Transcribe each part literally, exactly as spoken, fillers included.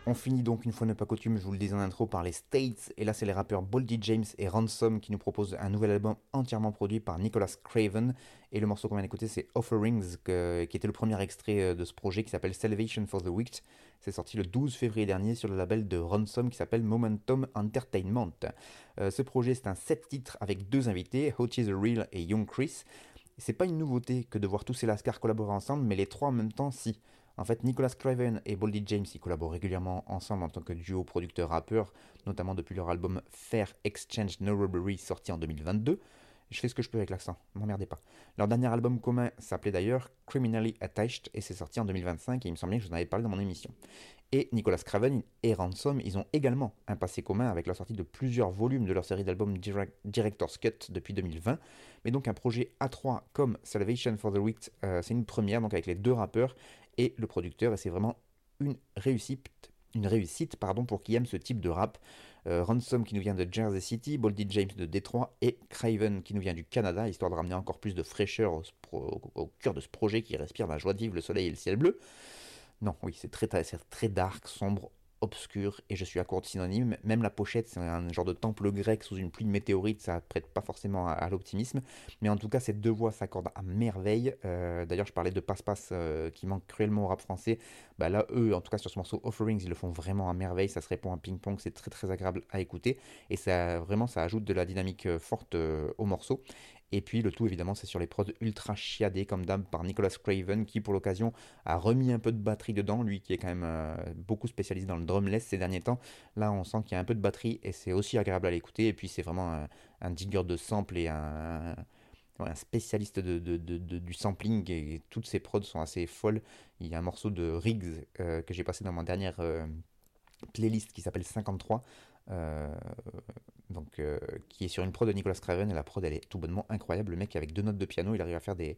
On finit donc, une fois n'est pas coutume, je vous le disais en intro, par les States, et là c'est les rappeurs Boldy James et Ransom qui nous proposent un nouvel album entièrement produit par Nicholas Craven, et le morceau qu'on vient d'écouter c'est Offerings, que, qui était le premier extrait de ce projet qui s'appelle Salvation for the Wicked. C'est sorti le douze février dernier sur le label de Ransom qui s'appelle Momentum Entertainment. Euh, ce projet c'est un sept titres avec deux invités, Hottie the Real et Young Chris. C'est pas une nouveauté que de voir tous ces lascars collaborer ensemble, mais les trois en même temps si. En fait, Nicholas Craven et Boldy James ils collaborent régulièrement ensemble en tant que duo producteur-rappeur, notamment depuis leur album Fair Exchange No Robbery sorti en deux mille vingt-deux. Je fais ce que je peux avec l'accent, m'emmerdez pas. Leur dernier album commun s'appelait d'ailleurs Criminally Attached et c'est sorti en deux mille vingt-cinq et il me semblait que je vous en avais parlé dans mon émission. Et Nicholas Craven et Ransom, ils ont également un passé commun avec la sortie de plusieurs volumes de leur série d'albums Direct- Director's Cut depuis deux mille vingt. Mais donc un projet à trois comme Salvation for the Wicked, euh, c'est une première donc avec les deux rappeurs et le producteur, et c'est vraiment une réussite, une réussite pardon, pour qui aime ce type de rap. Euh, Ransom qui nous vient de Jersey City, Boldy James de Détroit et Craven qui nous vient du Canada, histoire de ramener encore plus de fraîcheur au, au, au cœur de ce projet qui respire la joie de vivre, le soleil et le ciel bleu. Non, oui, c'est très, très, c'est très dark, sombre, obscur, et je suis à court de synonymes. Même la pochette, c'est un genre de temple grec sous une pluie de météorites, ça prête pas forcément à, à l'optimisme. Mais en tout cas, ces deux voix s'accordent à merveille. Euh, d'ailleurs, je parlais de Passe-Passe euh, qui manque cruellement au rap français. Bah là, eux, en tout cas sur ce morceau Offerings, ils le font vraiment à merveille. Ça se répond à ping-pong, c'est très très agréable à écouter. Et ça, vraiment, ça ajoute de la dynamique forte euh, au morceau. Et puis le tout évidemment c'est sur les prods ultra chiadés comme d'hab par Nicholas Craven qui pour l'occasion a remis un peu de batterie dedans, lui qui est quand même euh, beaucoup spécialisé dans le drumless ces derniers temps. Là on sent qu'il y a un peu de batterie et c'est aussi agréable à l'écouter, et puis c'est vraiment un, un digger de sample et un, un, un spécialiste de, de, de, de, du sampling, et toutes ses prods sont assez folles. Il y a un morceau de Riggs euh, que j'ai passé dans ma dernière euh, playlist qui s'appelle cinquante-trois. Euh, donc, euh, qui est sur une prod de Nicholas Craven, et la prod elle est tout bonnement incroyable. Le mec avec deux notes de piano il arrive à faire des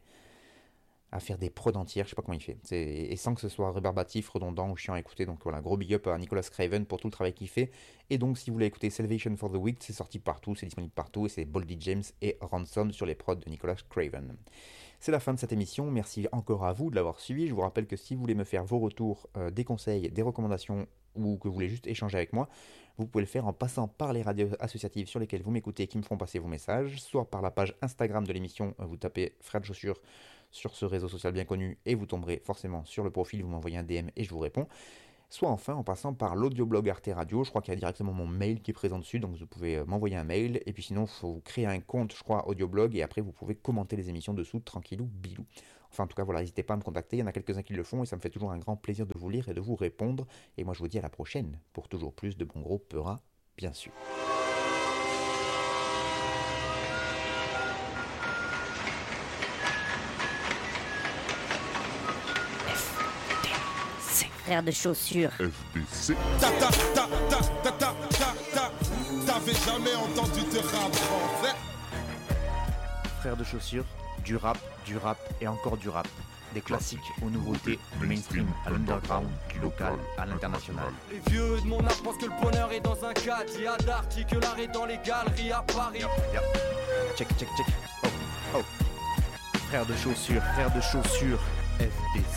à faire des prods entières, je sais pas comment il fait, c'est, et sans que ce soit rébarbatif, redondant ou chiant à écouter. Donc voilà, gros big up à Nicholas Craven pour tout le travail qu'il fait. Et donc si vous voulez écouter Salvation for the Wicked, c'est sorti partout, c'est disponible partout, et c'est Boldy James et Ransom sur les prods de Nicholas Craven. C'est la fin de cette émission, merci encore à vous de l'avoir suivi. Je vous rappelle que si vous voulez me faire vos retours, euh, des conseils, des recommandations, ou que vous voulez juste échanger avec moi, vous pouvez le faire en passant par les radios associatives sur lesquelles vous m'écoutez et qui me font passer vos messages, soit par la page Instagram de l'émission, vous tapez Frères de Chaussures sur ce réseau social bien connu et vous tomberez forcément sur le profil, vous m'envoyez un D M et je vous réponds, soit enfin en passant par l'audioblog Arte Radio. Je crois qu'il y a directement mon mail qui est présent dessus, donc vous pouvez m'envoyer un mail, et puis sinon il faut créer un compte, je crois, audioblog, et après vous pouvez commenter les émissions dessous, tranquillou, bilou. Enfin en tout cas voilà, n'hésitez pas à me contacter, il y en a quelques-uns qui le font, et ça me fait toujours un grand plaisir de vous lire et de vous répondre, et moi je vous dis à la prochaine, pour toujours plus de bon gros Peura, bien sûr. Frères de chaussures. F D C. Ta ta ta ta ta ta ta ta. T'avais jamais entendu de rap français? Frères de chaussures, du rap, du rap et encore du rap. Des classiques aux nouveautés, du mainstream à l'underground, du local à l'international. Les vieux de mon âge pensent que le bonheur est dans un caddie à Darty, que l'art est dans les galeries à Paris. Yep, yep. Check, check, check. Oh, oh. Frères de chaussures, frères de chaussures, F D C.